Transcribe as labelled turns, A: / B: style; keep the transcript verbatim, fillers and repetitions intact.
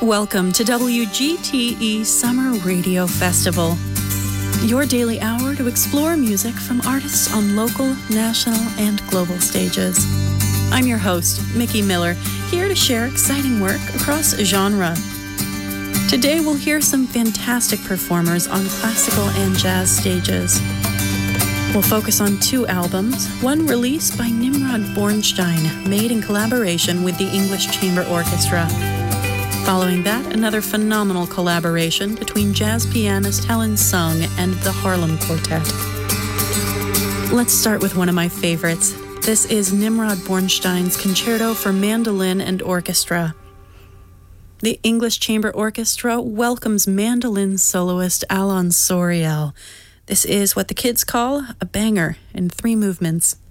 A: Welcome to W G T E Summer Radio Festival, your daily hour to explore music from artists on local, national, and global stages. I'm your host, Mickey Miller, here to share exciting work across genre. Today we'll hear some fantastic performers on classical and jazz stages. We'll focus on two albums, one released by Nimrod Bornstein, made in collaboration with the English Chamber Orchestra. Following that, another phenomenal collaboration between jazz pianist Helen Sung and the Harlem Quartet. Let's start with one of my favorites. This is Nimrod Bornstein's Concerto for Mandolin and Orchestra. The English Chamber Orchestra welcomes mandolin soloist Alon Soriel. This is what the kids call a banger in three movements.